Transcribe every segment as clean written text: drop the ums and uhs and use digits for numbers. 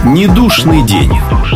Недушный день.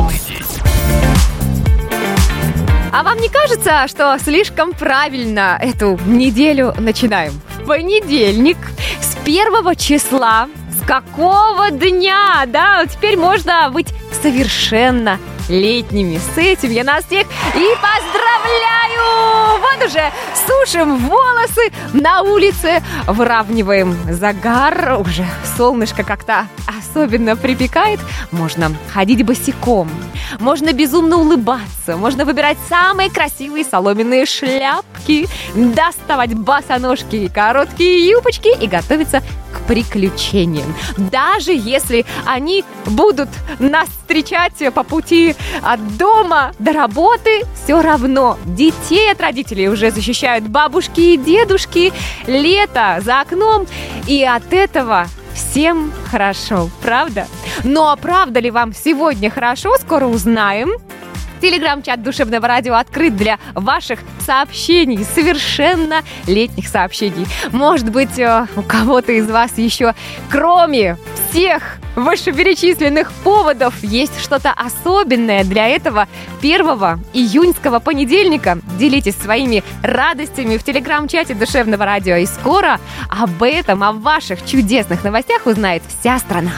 А вам не кажется, что слишком правильно эту неделю начинаем? В понедельник, с 1 числа, с какого дня, да? Теперь можно быть совершенно летними. С этим я нас всех и поздравляю! Вот уже сушим волосы на улице, выравниваем загар, уже солнышко как-то особенно припекает. Можно ходить босиком, можно безумно улыбаться, можно выбирать самые красивые соломенные шляпки, доставать босоножки и короткие юбочки и готовиться к приключениям. Даже если они будут нас встречать по пути от дома до работы, все равно детей от родителей уже защищают бабушки и дедушки. Лето за окном, и от этого всем хорошо, правда? Ну а правда ли вам сегодня хорошо, скоро узнаем. Телеграм-чат Душевного радио открыт для ваших сообщений, совершенно летних сообщений. Может быть, у кого-то из вас еще, кроме всех вышеперечисленных поводов, есть что-то особенное для этого 1 июньского понедельника. Делитесь своими радостями в телеграм-чате Душевного радио. И скоро об этом, о ваших чудесных новостях узнает вся страна.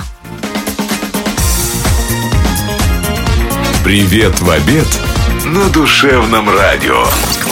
Привет в обед на Душевном радио.